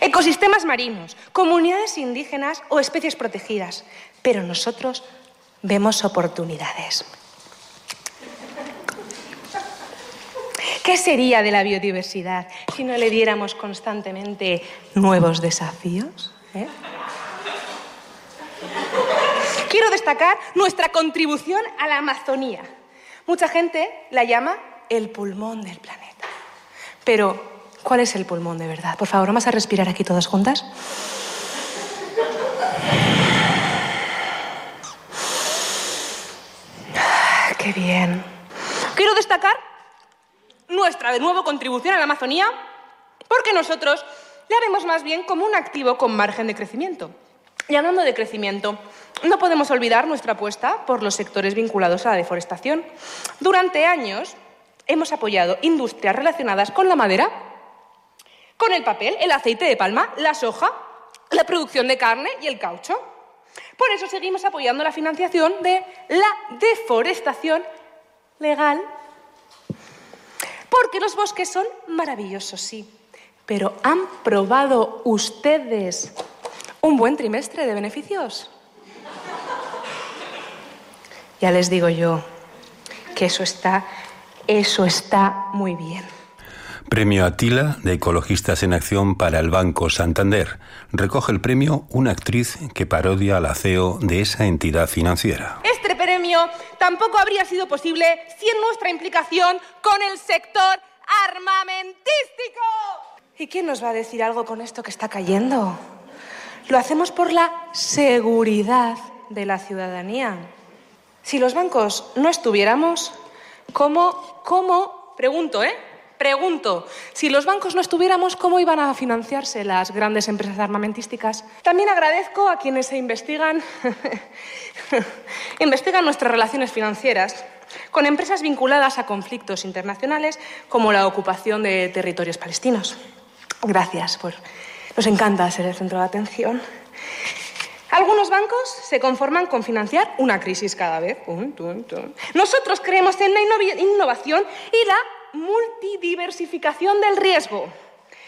ecosistemas marinos, comunidades indígenas o especies protegidas. Pero nosotros vemos oportunidades. ¿Qué sería de la biodiversidad si no le diéramos constantemente nuevos desafíos? Quiero destacar nuestra contribución a la Amazonía. Mucha gente la llama el pulmón del planeta. Pero, ¿cuál es el pulmón de verdad? Por favor, vamos a respirar aquí todas juntas. ¡Qué bien! Quiero destacar nuestra, de nuevo, contribución a la Amazonía, porque nosotros la vemos más bien como un activo con margen de crecimiento. Y hablando de crecimiento, no podemos olvidar nuestra apuesta por los sectores vinculados a la deforestación. Durante años hemos apoyado industrias relacionadas con la madera, con el papel, el aceite de palma, la soja, la producción de carne y el caucho. Por eso seguimos apoyando la financiación de la deforestación legal. Porque los bosques son maravillosos, sí. Pero ¿han probado ustedes un buen trimestre de beneficios? Ya les digo yo que eso está muy bien. Premio Atila de Ecologistas en Acción para el Banco Santander. Recoge el premio una actriz que parodia a la CEO de esa entidad financiera. Este premio tampoco habría sido posible sin nuestra implicación con el sector armamentístico. ¿Y quién nos va a decir algo con esto que está cayendo? Lo hacemos por la seguridad de la ciudadanía. Si los bancos no estuviéramos, Pregunto, si los bancos no estuviéramos, ¿cómo iban a financiarse las grandes empresas armamentísticas? También agradezco a quienes investigan nuestras relaciones financieras con empresas vinculadas a conflictos internacionales como la ocupación de territorios palestinos. Gracias, nos encanta ser el centro de atención. Algunos bancos se conforman con financiar una crisis cada vez. Nosotros creemos en la innovación y la multidiversificación del riesgo.